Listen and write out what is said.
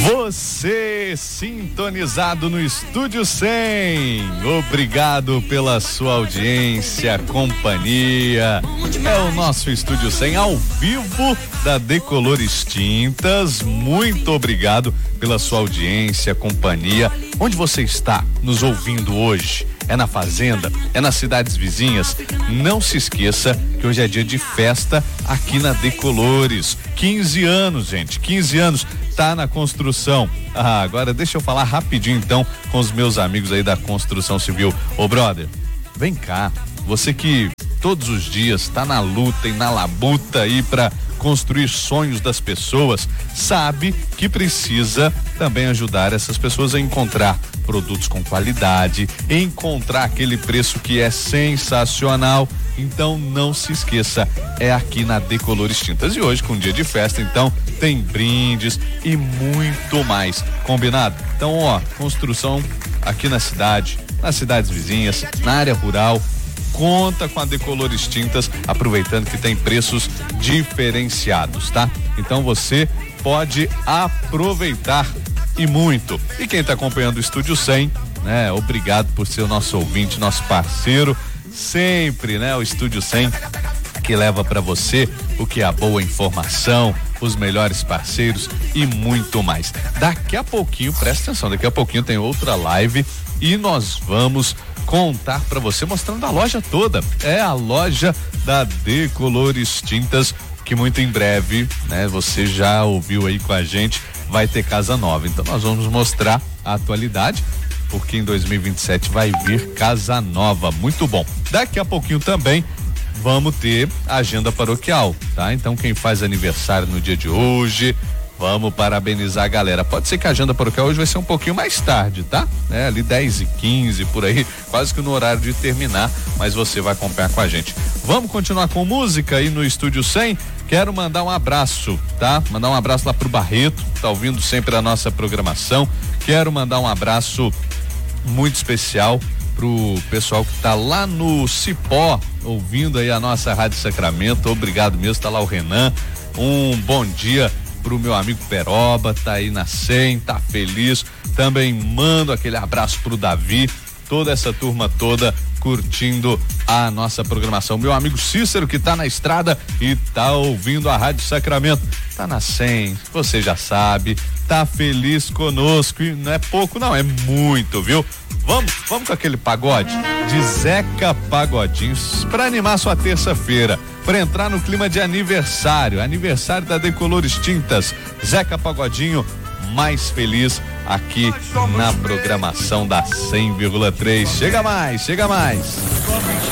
Você sintonizado no Estúdio 100. Obrigado pela sua audiência, companhia. É o nosso Estúdio 100 ao vivo da Decolores Tintas. Muito obrigado pela sua audiência, companhia. Onde você está nos ouvindo hoje? É na fazenda? É nas cidades vizinhas? Não se esqueça que hoje é dia de festa aqui na Decolores. 15 anos, gente, 15 anos. Tá na construção. Agora deixa eu falar rapidinho então com os meus amigos aí da construção civil. Ô brother, vem cá, você que todos os dias tá na luta e na labuta aí pra construir sonhos das pessoas, sabe que precisa também ajudar essas pessoas a encontrar produtos com qualidade, encontrar aquele preço que é sensacional. Então não se esqueça, é aqui na Decolores Tintas. E hoje, com dia de festa, então tem brindes e muito mais. Combinado? Então, ó, construção aqui na cidade, nas cidades vizinhas, na área rural, conta com a Decolores Tintas, aproveitando que tem preços diferenciados, tá? Então você pode aproveitar e muito. E quem tá acompanhando o Estúdio 100, né? Obrigado por ser o nosso ouvinte, nosso parceiro, sempre, né? O Estúdio 100 que leva para você o que é a boa informação, os melhores parceiros e muito mais. Daqui a pouquinho, presta atenção, daqui a pouquinho tem outra live e nós vamos contar para você mostrando a loja toda. É a loja da Decolores Tintas, que muito em breve, né? Você já ouviu aí com a gente, vai ter casa nova. Então nós vamos mostrar a atualidade, porque em 2027 vai vir casa nova. Muito bom. Daqui a pouquinho também vamos ter agenda paroquial, tá? Então quem faz aniversário no dia de hoje, vamos parabenizar a galera. Pode ser que a agenda paroquial hoje vai ser um pouquinho mais tarde, tá? Ali 10h15 por aí, quase que no horário de terminar, mas você vai acompanhar com a gente. Vamos continuar com música aí no Estúdio 100. Quero mandar um abraço, tá? Mandar um abraço lá pro Barreto, tá ouvindo sempre a nossa programação. Quero mandar um abraço muito especial pro pessoal que tá lá no Cipó, ouvindo aí a nossa Rádio Sacramento. Obrigado mesmo, tá lá o Renan. Um bom dia pro meu amigo Peroba, tá aí na 100, tá feliz. Também mando aquele abraço pro Davi, toda essa turma toda curtindo a nossa programação. Meu amigo Cícero, que tá na estrada e tá ouvindo a Rádio Sacramento, tá na 100, você já sabe, tá feliz conosco e não é pouco não, é muito, viu? Vamos com aquele pagode de Zeca Pagodinhos pra animar sua terça-feira, para entrar no clima de aniversário da Decolores Tintas. Zeca Pagodinho, mais feliz aqui na programação da 100,3. Chega mais.